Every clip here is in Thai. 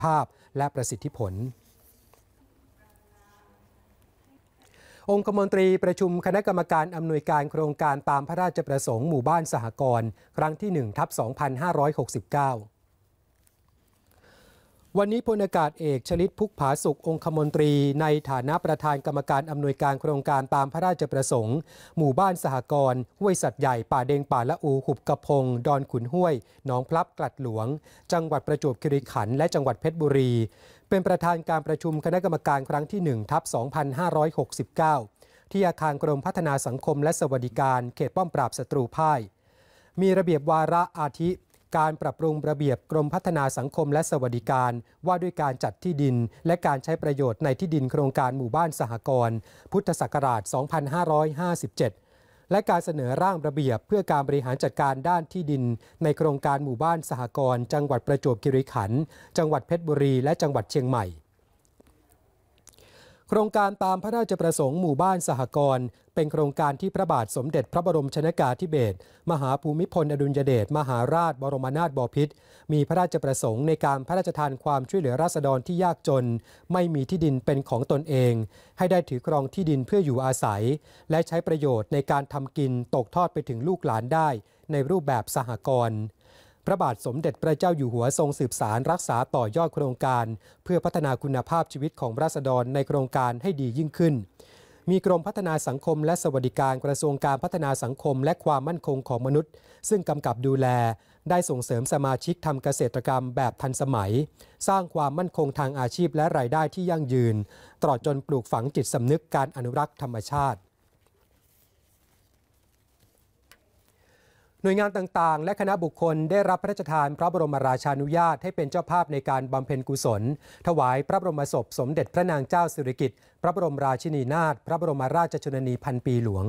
ภาพและประสิทธิผลองคมนตรีประชุมคณะกรรมการอำนวยการโครงการตามพระราชประสงค์หมู่บ้านสหกรณ์ครั้งที่ 1/2569 วันนี้พลอากาศเอกชลิต พุกผาสุของคมนตรีในฐานะประธานกรรมการอำนวยการโครงการตามพระราชประสงค์หมู่บ้านสหกรณ์ห้วยสัตว์ใหญ่ป่าเดงป่าละอูหุบกระพงดอนขุนห้วยหนองพลับกลัดหลวงจังหวัดประจวบคีรีขันธ์และจังหวัดเพชรบุรีเป็นประธานการประชุมคณะกรรมการครั้งที่ 1/2569 ที่อาคารกรมพัฒนาสังคมและสวัสดิการเขตป้อมปราบศัตรูพ่ายมีระเบียบวาระอาทิการปรับปรุงระเบียบกรมพัฒนาสังคมและสวัสดิการว่าด้วยการจัดที่ดินและการใช้ประโยชน์ในที่ดินโครงการหมู่บ้านสหกรณ์พุทธศักราช 2557 และการเสนอร่างระเบียบเพื่อการบริหารจัดการด้านที่ดินในโครงการหมู่บ้านสหกรณ์จังหวัดประจวบคีรีขันธ์จังหวัดเพชรบุรีและจังหวัดเชียงใหม่โครงการตามพระราชประสงค์หมู่บ้านสหกรณ์เป็นโครงการที่พระบาทสมเด็จพระบรมชนกาธิเบศรมหาภูมิพลอดุลยเดชมหาราชบรมนาถบพิตรมีพระราชประสงค์ในการพระราชทานความช่วยเหลือราษฎรที่ยากจนไม่มีที่ดินเป็นของตนเองให้ได้ถือครองที่ดินเพื่ออยู่อาศัยและใช้ประโยชน์ในการทำกินตกทอดไปถึงลูกหลานได้ในรูปแบบสหกรณ์พระบาทสมเด็จพระเจ้าอยู่หัวทรงสืบสารรักษาต่อยอดโครงการเพื่อพัฒนาคุณภาพชีวิตของราษฎรในโครงการให้ดียิ่งขึ้นมีกรมพัฒนาสังคมและสวัสดิการกระทรวงการพัฒนาสังคมและความมั่นคงของมนุษย์ซึ่งกำกับดูแลได้ส่งเสริมสมาชิกทำเกษตรกรรมแบบทันสมัยสร้างความมั่นคงทางอาชีพและรายได้ที่ยั่งยืนตลอดจนปลูกฝังจิตสำนึกการอนุรักษ์ธรรมชาติหน่วยงานต่างๆและคณะบุคคลได้รับพระราชทานพระบรมราชานุญาตให้เป็นเจ้าภาพในการบำเพ็ญกุศลถวายพระบรมศพสมเด็จพระนางเจ้าสิริกิติ์พระบรมราชินีนาถพระบรมราชชนนีพันปีหลวง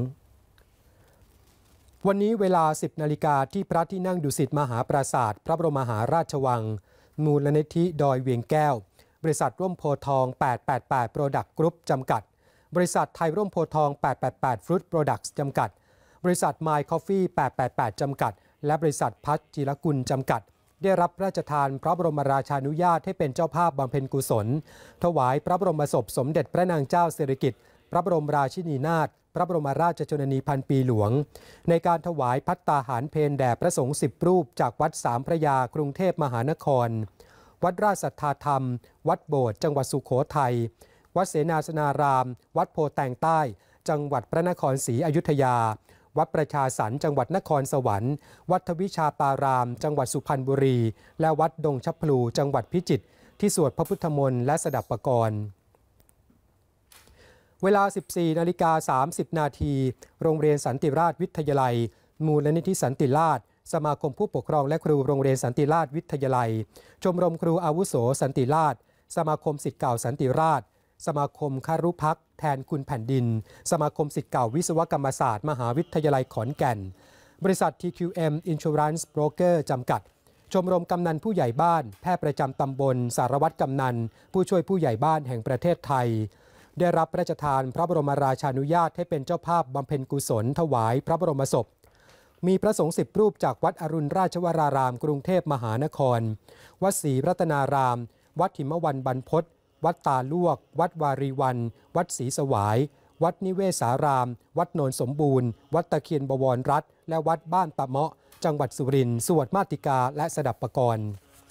วันนี้เวลา 10 นาฬิกาที่พระที่นั่งดุสิตมหาปราสาทพระบรมมหาราชวังมูลนิธิดอยเวียงแก้วบริษัทร่มโพธิ์ทอง888 Product Group จำกัดบริษัทไทยร่มโพธิ์ทอง888 Fruit Products จำกัดบริษัท My Coffee 888 จำกัดและบริษัทพัชจิรกุลจำกัดได้รับพระราชทานพระบรมราชานุญาตให้เป็นเจ้าภาพบำเพ็ญกุศลถวายพระบรมศพสมเด็จพระนางเจ้าสิริกิติ์พระบรมราชินีนาถพระบรมราชชนนีพันปีหลวงในการถวายภัตตาหารเพลแด่พระสงฆ์10 รูปจากวัดสามพระยากรุงเทพมหานครวัดราชสัทธาธรรมวัดโบสถ์จังหวัดสุโขทัยวัดเสนาสนารามวัดโพแตงใต้จังหวัดพระนครศรีอยุธยาวัดประชาสรรค์จังหวัดนครสวรรค์วัดทวิชาตารามจังหวัดสุพรรณบุรีและวัดดงชัพพลูจังหวัดพิจิตรที่สวดพระพุทธมนต์และสดับปกรณ์เวลา 14:30 นาทีโรงเรียนสันติราษฎร์วิทยาลัยมูลนิธิสันติราษฎร์สมาคมผู้ปกครองและครูโรงเรียนสันติราษฎร์วิทยาลัยชมรมครูอาวุโสสันติราษฎร์สมาคมศิษย์เก่าสันติราษฎร์สมาคมคารุภักดิ์แทนคุณแผ่นดินสมาคมศิษย์เก่าวิศวกรรมศาสตร์มหาวิทยาลัยขอนแก่นบริษัท TQM Insurance Broker จำกัดชมรมกำนันผู้ใหญ่บ้านแพทย์ประจำตำบลสารวัตรกำนันผู้ช่วยผู้ใหญ่บ้านแห่งประเทศไทยได้รับพระราชทานพระบรมราชานุญาตให้เป็นเจ้าภาพบำเพ็ญกุศลถวายพระบรมศพมีพระสงฆ์10 รูปจากวัดอรุณราชวรารามกรุงเทพมหานครวัดศรีรัตนารามวัดหิมวันบรรพตวัดตาลวกวัดวารีวันวัดศรีสวายวัดนิเวศารามวัดโนนสมบูรณ์วัดตะเคียนบวรรัตน์และวัดบ้านตะเมาะจังหวัดสุรินทร์สวดมาติกาและสดับปกรณ์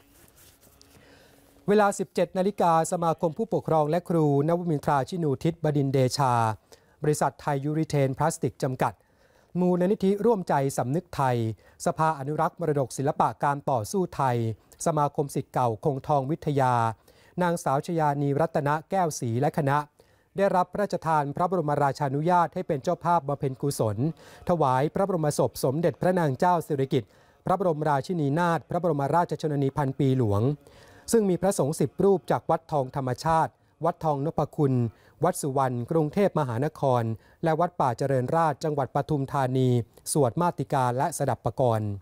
เวลา 17 นาฬิกาสมาคมผู้ปกครองและครูนวมินทราชินูทิศบดินทร์เดชาบริษัทไทยยูริเทนพลาสติกจำกัดมูลนิธิร่วมใจสำนึกไทยสภาอนุรักษ์มรดกศิลปะการต่อสู้ไทยสมาคมศิษย์เก่าคงทองวิทยานางสาวชยานีรัตนแก้วศรีและคณะได้รับพระราชทานพระบรมราชานุญาตให้เป็นเจ้าภาพบำเพ็ญกุศลถวายพระบรมศพสมเด็จพระนางเจ้าสิริกิติ์พระบรมราชินีนาถพระบรมราชชนนีพันปีหลวงซึ่งมีพระสงฆ์10 รูปจากวัดทองธรรมชาติวัดทองนพคุณวัดสุวรรณกรุงเทพมหานครและวัดป่าเจริญราษฎร์จังหวัดปทุมธานีสวดมาติกาและสดับปกรณ์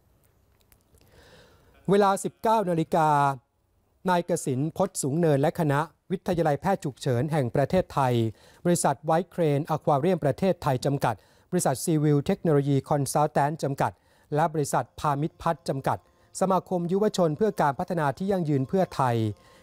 เวลา 19 นาฬิกานายกสิณพจน์สูงเนินและคณะวิทยาลัยแพทย์ฉุกเฉินแห่งประเทศไทยบริษัทไวท์เครนอควาเรียมประเทศไทยจำกัดบริษัทซีวิลเทคโนโลยีคอนซัลแทนท์จำกัดและบริษัทพามิตรพัฒน์จำกัดสมาคมยุวชนเพื่อการพัฒนาที่ยั่งยืนเพื่อไทย